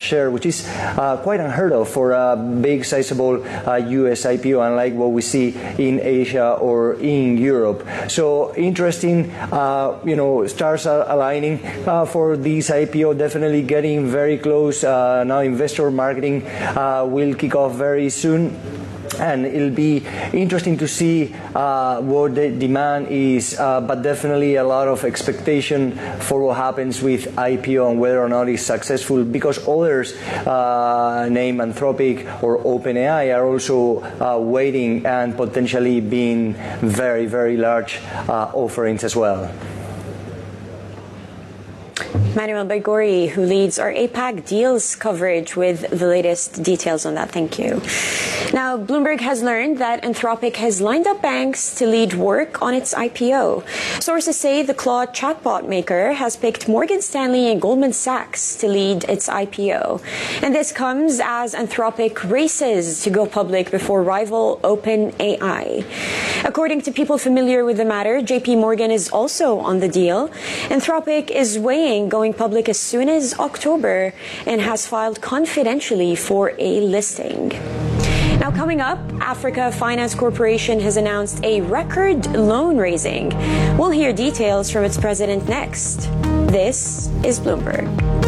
share, which is quite unheard of for a big, sizable US IPO, unlike what we see in Asia or in Europe. So interesting, stars are aligning for this IPO, definitely getting very close. Now investor marketing will kick off very soon. And it'll be interesting to see what the demand is, but definitely a lot of expectation for what happens with IPO and whether or not it's successful, because others, name Anthropic or OpenAI, are also waiting and potentially being very, very large offerings as well. Manuel Baigorri, who leads our APAC deals coverage, with the latest details on that. Thank you. Now, Bloomberg has learned that Anthropic has lined up banks to lead work on its IPO. Sources say the Claude chatbot maker has picked Morgan Stanley and Goldman Sachs to lead its IPO. And this comes as Anthropic races to go public before rival OpenAI. According to people familiar with the matter, JP Morgan is also on the deal. Anthropic is weighing going public as soon as October and has filed confidentially for a listing. Now, coming up, Africa Finance Corporation has announced a record loan raising. We'll hear details from its president next. This is Bloomberg.